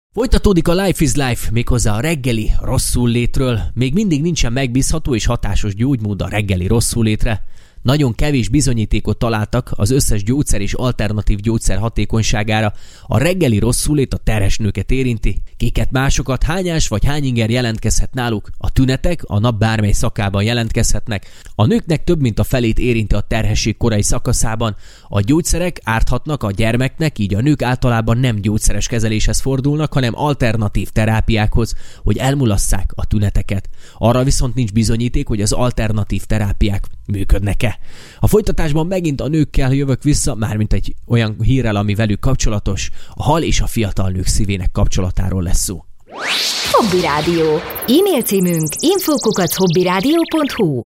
Folytatódik a Life is Life, méghozzá a reggeli rosszullétről. Még mindig nincsen megbízható és hatásos gyógymód a reggeli rosszullétre. Nagyon kevés bizonyítékot találtak az összes gyógyszer és alternatív gyógyszer hatékonyságára. A reggeli rosszulét a terhes nőket érinti. Kiket másokat, hányás vagy hányinger jelentkezhet náluk. A tünetek a nap bármely szakában jelentkezhetnek. A nőknek több mint a felét érinti a terhesség korai szakaszában. A gyógyszerek árthatnak a gyermeknek, így a nők általában nem gyógyszeres kezeléshez fordulnak, hanem alternatív terápiákhoz, hogy elmulasszák a tüneteket. Arra viszont nincs bizonyíték, hogy az alternatív terápiák működnek-e. A folytatásban megint a nőkkel jövök vissza, mármint egy olyan hírrel, ami velük kapcsolatos. A hal és a fiatal nők szívének kapcsolatáról lesz szó. Hobby Rádió. E-mail címünk info@hobbyradio.hu.